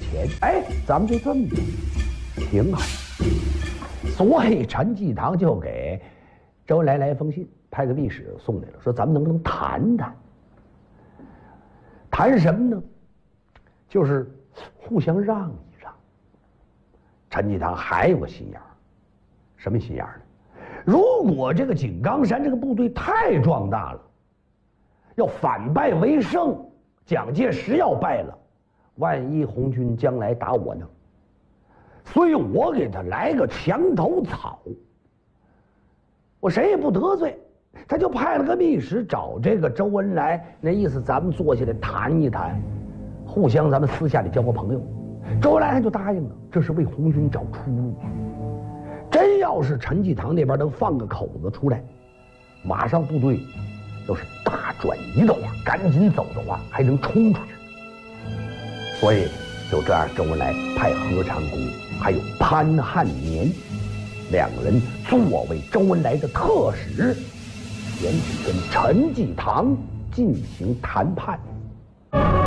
钱。哎，咱们就这么着，挺好。所以陈济棠就给周恩来来一封信，派个密使送来了，说咱们能不能谈谈？谈什么呢？就是互相让一让。陈济棠还有个心眼儿，什么心眼儿呢？如果这个井冈山这个部队太壮大了，要反败为胜，蒋介石要败了，万一红军将来打我呢？所以我给他来个墙头草，我谁也不得罪。他就派了个密使找这个周恩来，那意思咱们坐下来谈一谈，互相咱们私下里交个朋友。周恩来他就答应了，这是为红军找出路。真要是陈济棠那边能放个口子出来，马上部队要是大转移的话，赶紧走的话，还能冲出去。所以就这样，周恩来派何长工还有潘汉年两个人作为周恩来的特使，前去跟陈济棠进行谈判。